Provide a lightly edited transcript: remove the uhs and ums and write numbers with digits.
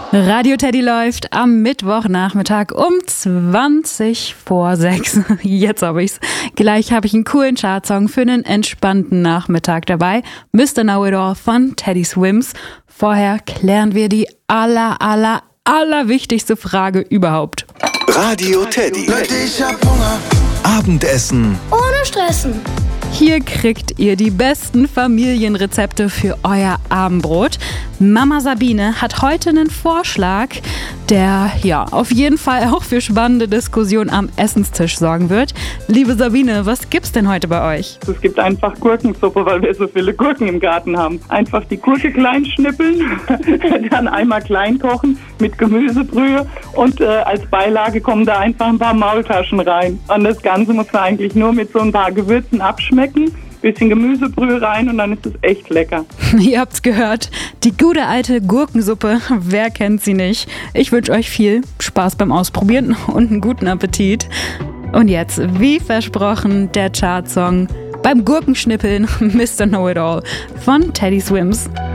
Radio Teddy läuft am Mittwochnachmittag um 5:20. Jetzt habe ich's. Gleich habe ich einen coolen Chartsong für einen entspannten Nachmittag dabei. Mr. Know-It-All von Teddy Swims. Vorher klären wir die allerwichtigste Frage überhaupt. Radio Teddy. Leute, ich hab Hunger. Abendessen Ohne Stressen. Hier kriegt ihr die besten Familienrezepte für euer Abendbrot. Mama Sabine hat heute einen Vorschlag, der auf jeden Fall auch für spannende Diskussionen am Essenstisch sorgen wird. Liebe Sabine, was gibt's denn heute bei euch? Es gibt einfach Gurkensuppe, weil wir so viele Gurken im Garten haben. Einfach die Gurke klein schnippeln, dann einmal klein kochen mit Gemüsebrühe und als Beilage kommen da einfach ein paar Maultaschen rein. Und das Ganze muss man eigentlich nur mit so ein paar Gewürzen abschmecken. Bisschen Gemüsebrühe rein und dann ist es echt lecker. Ihr habt's gehört, die gute alte Gurkensuppe, wer kennt sie nicht? Ich wünsche euch viel Spaß beim Ausprobieren und einen guten Appetit. Und jetzt, wie versprochen, der Chartsong beim Gurkenschnippeln Mr. Know-It-All von Teddy Swims.